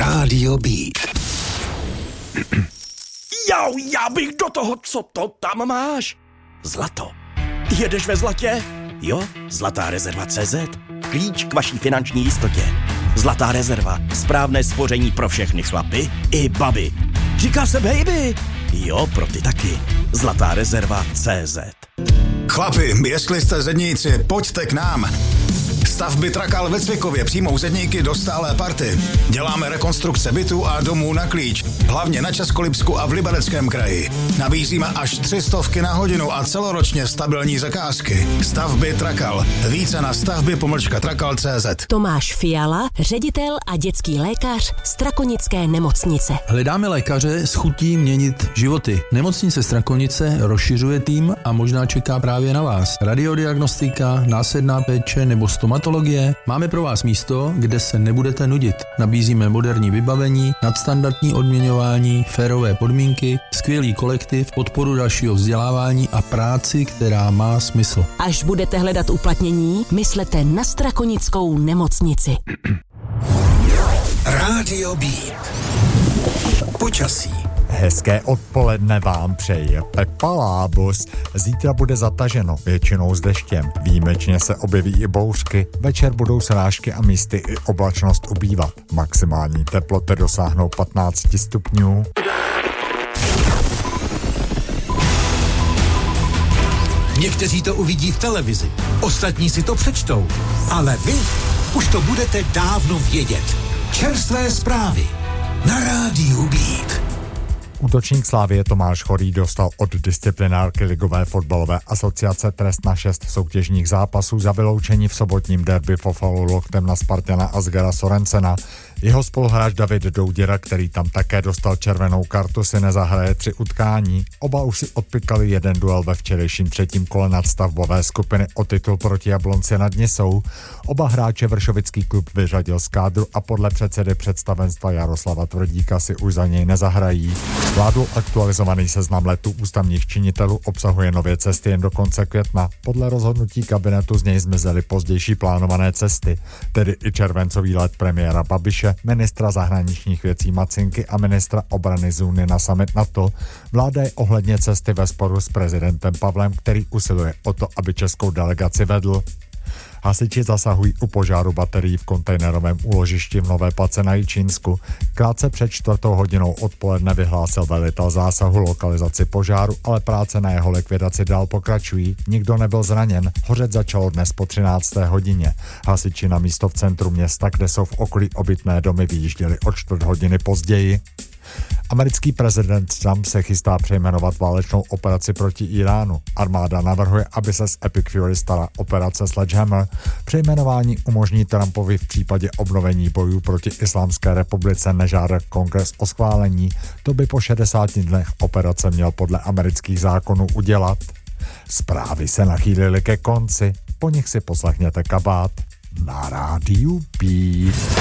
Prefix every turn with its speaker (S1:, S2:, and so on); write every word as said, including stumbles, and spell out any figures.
S1: Rádio Beat.
S2: Jau, já bych do toho, co to tam máš? Zlato. Jedeš ve zlatě? Jo, Zlatá rezerva tečka cé zet. Klíč k vaší finanční jistotě. Zlatá rezerva. Správné spoření pro všechny chlapy i baby. Říká se baby. Jo, pro ty taky. Zlatá rezerva tečka cé zet.
S3: Chlapi, jestli jste zedníci, pojďte k nám. Stavby Trakal ve Cvikově přijmou zedníky do stálé party. Děláme rekonstrukce bytů a domů na klíč, hlavně na Českolipsku a v Libereckém kraji. Nabízíme až tři stovky na hodinu a celoročně stabilní zakázky. Stavby Trakal. Více na stavby pomlčka trakal tečka cé zet.
S4: Tomáš Fiala, ředitel a dětský lékař Strakonické nemocnice.
S5: Hledáme lékaře s chutí měnit životy. Nemocnice Strakonice rozšiřuje tým a možná čeká právě na vás. Radiodiagnostika, následná péče nebo stomatologie. Máme pro vás místo, kde se nebudete nudit. Nabízíme moderní vybavení, nadstandardní odměňování, férové podmínky, skvělý kolektiv, podporu dalšího vzdělávání a práci, která má smysl.
S4: Až budete hledat uplatnění, myslete na Strakonickou nemocnici.
S1: Rádio Beat. Počasí.
S6: Hezké odpoledne vám přeje Pepa Lábus. Zítra bude zataženo, většinou s deštěm. Výjimečně se objeví i bouřky. Večer budou srážky a místy i oblačnost ubývat. Maximální teploty dosáhnou patnáct stupňů.
S1: Někteří to uvidí v televizi, ostatní si to přečtou. Ale vy už to budete dávno vědět. Čerstvé zprávy na Rádiu Beat.
S6: Útočník Slávie Tomáš Chorý dostal od disciplinárky Ligové fotbalové asociace trest na šest soutěžních zápasů za vyloučení v sobotním derby po faulu loktem na Spartana Asgara Sorensena. Jeho spoluhráč David Douděra, který tam také dostal červenou kartu, si nezahraje tři utkání. Oba už si odpikali jeden duel ve včerejším třetím kole nadstavbové skupiny o titul proti Jablonci nad Nisou. Oba hráče vršovický klub vyřadil z kádru a podle předsedy představenstva Jaroslava Tvrdíka si už za něj nezahrají. Vládou aktualizovaný seznam letů ústavních činitelů obsahuje nově cesty jen do konce května. Podle rozhodnutí kabinetu z něj zmizely pozdější plánované cesty, tedy i červencový let premiéra Babiše, ministra zahraničních věcí Macinky a ministra obrany Zůny na summit NATO. Vláda je ohledně cesty ve sporu s prezidentem Pavlem, který usiluje o to, aby českou delegaci vedl. Hasiči zasahují u požáru baterií v kontejnerovém úložišti v Nové Pace na Jičínsku. Krátce před čtvrtou hodinou odpoledne vyhlásil velitel zásahu lokalizaci požáru, ale práce na jeho likvidaci dál pokračují. Nikdo nebyl zraněn. Hořet začalo dnes po třinácté hodině. Hasiči na místo v centru města, kde jsou v okolí obytné domy, vyjížděli o čtvrt hodiny později. Americký prezident Trump se chystá přejmenovat válečnou operaci proti Iránu. Armáda navrhuje, aby se z Epic Fury stala operace Sledgehammer. Přejmenování umožní Trumpovi v případě obnovení bojů proti Islámské republice nežádat kongres o schválení. To by po šedesáti dnech operace měl podle amerických zákonů udělat. Zprávy se nachýlily ke konci, po nich si poslechněte kabát na Rádiu Beat.